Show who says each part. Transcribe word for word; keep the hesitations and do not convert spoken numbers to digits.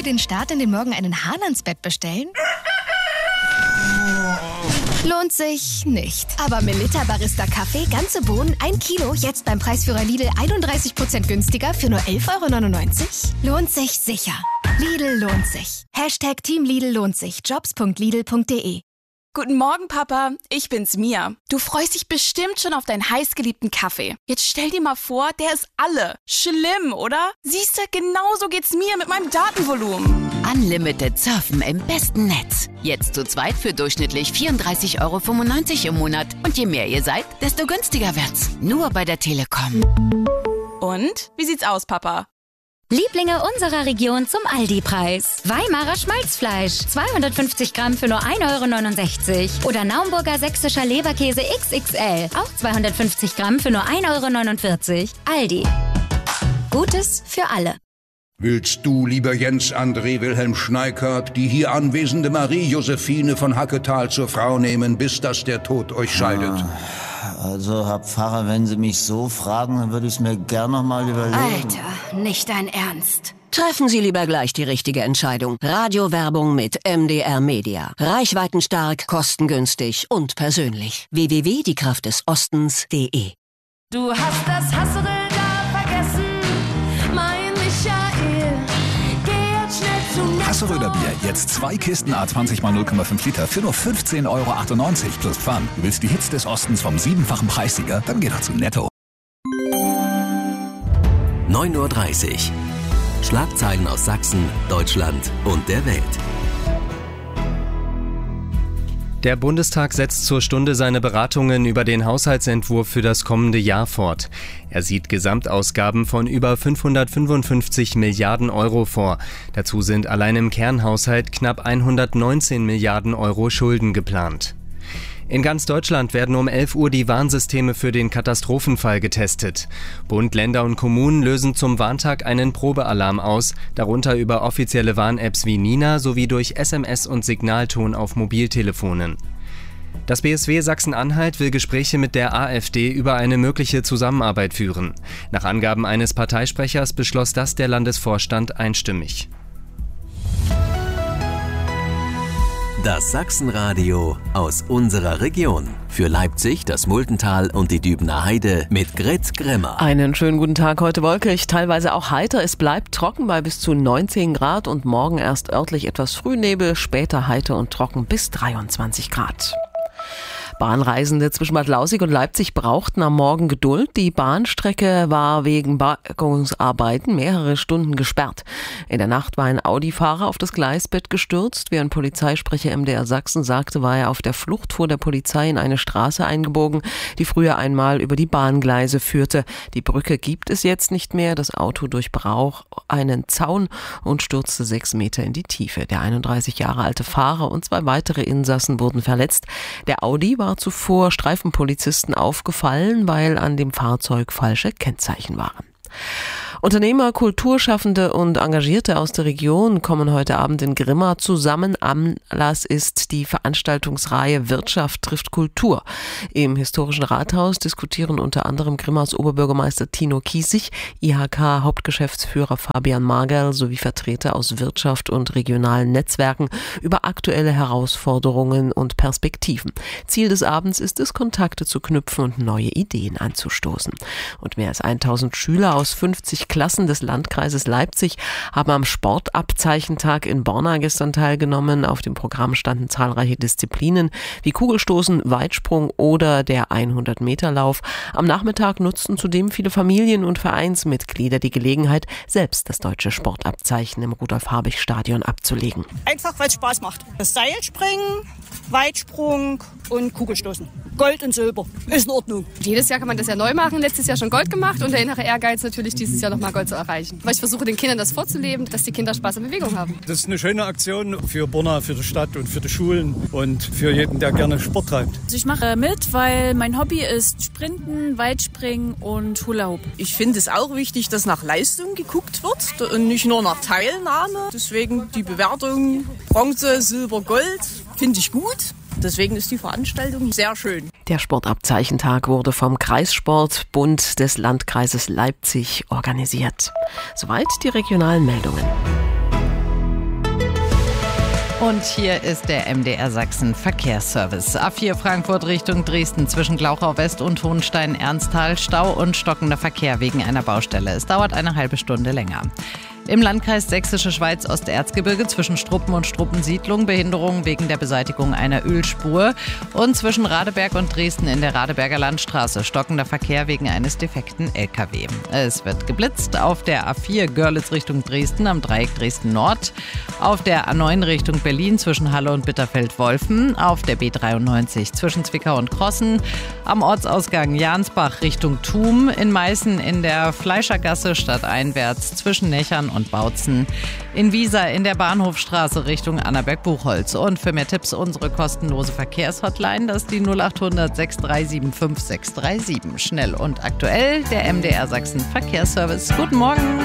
Speaker 1: den Start in den Morgen einen Hahn ans Bett bestellen? Lohnt sich nicht. Aber Melitta Barista Kaffee, ganze Bohnen, ein Kilo, jetzt beim Preisführer Lidl einunddreißig Prozent günstiger für nur elf Euro neunundneunzig? Lohnt sich sicher. Lidl lohnt sich. Hashtag Team Lidl lohnt sich. jobs punkt lidl punkt de.
Speaker 2: Guten Morgen, Papa. Ich bin's, Mia. Du freust dich bestimmt schon auf deinen heißgeliebten Kaffee. Jetzt stell dir mal vor, der ist alle. Schlimm, oder? Siehste, genauso geht's mir mit meinem Datenvolumen.
Speaker 3: Unlimited Surfen im besten Netz. Jetzt zu zweit für durchschnittlich vierunddreißig Euro fünfundneunzig im Monat. Und je mehr ihr seid, desto günstiger wird's. Nur bei der Telekom.
Speaker 2: Und? Wie sieht's aus, Papa?
Speaker 4: Lieblinge unserer Region zum Aldi-Preis. Weimarer Schmalzfleisch, zweihundertfünfzig Gramm für nur ein Euro neunundsechzig. Oder Naumburger sächsischer Leberkäse X X L, auch zweihundertfünfzig Gramm für nur ein Euro neunundvierzig. Aldi. Gutes für alle.
Speaker 5: Willst du, lieber Jens André Wilhelm Schneikert, die hier anwesende Marie Josephine von Hacketal zur Frau nehmen, bis dass der Tod euch scheidet?
Speaker 6: Also, Herr Pfarrer, wenn Sie mich so fragen, dann würde ich es mir gern noch mal überlegen.
Speaker 3: Alter, nicht dein Ernst. Treffen Sie lieber gleich die richtige Entscheidung. Radiowerbung mit M D R Media. Reichweitenstark, kostengünstig und persönlich. w w w punkt die kraft des ostens punkt de.
Speaker 7: Du hast das Hassel da vergessen, mein Michael. Geh jetzt schnell zu Netto.
Speaker 8: Hasseröder Bier, jetzt zwei Kisten A zwanzig mal null Komma fünf Liter für nur fünfzehn Euro achtundneunzig plus Pfand. Du willst die Hits des Ostens vom siebenfachen Preissieger? Dann geh doch zu Netto.
Speaker 9: neun Uhr dreißig. Schlagzeilen aus Sachsen, Deutschland und der Welt.
Speaker 10: Der Bundestag setzt zur Stunde seine Beratungen über den Haushaltsentwurf für das kommende Jahr fort. Er sieht Gesamtausgaben von über fünfhundertfünfundfünfzig Milliarden Euro vor. Dazu sind allein im Kernhaushalt knapp hundertneunzehn Milliarden Euro Schulden geplant. In ganz Deutschland werden um elf Uhr die Warnsysteme für den Katastrophenfall getestet. Bund, Länder und Kommunen lösen zum Warntag einen Probealarm aus, darunter über offizielle Warn-Apps wie Nina sowie durch S M S und Signalton auf Mobiltelefonen. Das B S W Sachsen-Anhalt will Gespräche mit der AfD über eine mögliche Zusammenarbeit führen. Nach Angaben eines Parteisprechers beschloss das der Landesvorstand einstimmig.
Speaker 9: Das Sachsenradio aus unserer Region. Für Leipzig, das Multental und die Dübener Heide mit Grit Grimmer.
Speaker 11: Einen schönen guten Tag, heute wolkig, teilweise auch heiter. Es bleibt trocken bei bis zu neunzehn Grad und morgen erst örtlich etwas Frühnebel, später heiter und trocken bis dreiundzwanzig Grad. Bahnreisende zwischen Bad Lausick und Leipzig brauchten am Morgen Geduld. Die Bahnstrecke war wegen Bergungsarbeiten mehrere Stunden gesperrt. In der Nacht war ein Audi-Fahrer auf das Gleisbett gestürzt. Wie ein Polizeisprecher M D R Sachsen sagte, war er auf der Flucht vor der Polizei in eine Straße eingebogen, die früher einmal über die Bahngleise führte. Die Brücke gibt es jetzt nicht mehr. Das Auto durchbrach einen Zaun und stürzte sechs Meter in die Tiefe. Der einunddreißig Jahre alte Fahrer und zwei weitere Insassen wurden verletzt. Der Audi war war zuvor Streifenpolizisten aufgefallen, weil an dem Fahrzeug falsche Kennzeichen waren. Unternehmer, Kulturschaffende und Engagierte aus der Region kommen heute Abend in Grimma zusammen. Anlass ist die Veranstaltungsreihe Wirtschaft trifft Kultur. Im historischen Rathaus diskutieren unter anderem Grimmas Oberbürgermeister Tino Kiesig, I H K-Hauptgeschäftsführer Fabian Margerl sowie Vertreter aus Wirtschaft und regionalen Netzwerken über aktuelle Herausforderungen und Perspektiven. Ziel des Abends ist es, Kontakte zu knüpfen und neue Ideen anzustoßen. Und mehr als tausend Schüler aus fünfzig Klassen des Landkreises Leipzig haben am Sportabzeichentag in Borna gestern teilgenommen. Auf dem Programm standen zahlreiche Disziplinen wie Kugelstoßen, Weitsprung oder der hundert Meter Lauf. Am Nachmittag nutzten zudem viele Familien- und Vereinsmitglieder die Gelegenheit, selbst das deutsche Sportabzeichen im Rudolf-Habich-Stadion abzulegen.
Speaker 12: Einfach, weil es Spaß macht. Das Seilspringen, Weitsprung und Kugelstoßen. Gold und Silber. Ist in Ordnung.
Speaker 13: Jedes Jahr kann man das ja neu machen. Letztes Jahr schon Gold gemacht und der innere Ehrgeiz natürlich dieses Jahr nochmal Gold zu erreichen. Weil ich versuche den Kindern das vorzuleben, dass die Kinder Spaß an Bewegung haben.
Speaker 14: Das ist eine schöne Aktion für Borna, für die Stadt und für die Schulen und für jeden, der gerne Sport treibt.
Speaker 15: Also ich mache mit, weil mein Hobby ist Sprinten, Weitspringen und Hula Hoop.
Speaker 16: Ich finde es auch wichtig, dass nach Leistung geguckt wird und nicht nur nach Teilnahme. Deswegen die Bewertung Bronze, Silber, Gold finde ich gut. Deswegen ist die Veranstaltung sehr schön.
Speaker 11: Der Sportabzeichentag wurde vom Kreissportbund des Landkreises Leipzig organisiert. Soweit die regionalen Meldungen.
Speaker 17: Und hier ist der M D R Sachsen Verkehrsservice. A vier Frankfurt Richtung Dresden zwischen Glauchau West und Hohenstein-Ernsthal. Stau und stockender Verkehr wegen einer Baustelle. Es dauert eine halbe Stunde länger. Im Landkreis Sächsische Schweiz Osterzgebirge zwischen Struppen und Struppensiedlung Behinderung wegen der Beseitigung einer Ölspur. Und zwischen Radeberg und Dresden in der Radeberger Landstraße stockender Verkehr wegen eines defekten L K W. Es wird geblitzt auf der A vier Görlitz Richtung Dresden am Dreieck Dresden Nord, auf der A neun Richtung Berlin zwischen Halle und Bitterfeld-Wolfen, auf der B dreiundneunzig zwischen Zwickau und Krossen, am Ortsausgang Jansbach Richtung Thum, in Meißen in der Fleischergasse stadteinwärts zwischen Nechern und Bautzen, in Wiesa in der Bahnhofstraße Richtung Annaberg-Buchholz. Und für mehr Tipps unsere kostenlose Verkehrshotline, das ist die null acht hundert sechs drei sieben fünf sechs drei sieben. Schnell und aktuell der M D R Sachsen Verkehrsservice. Guten Morgen.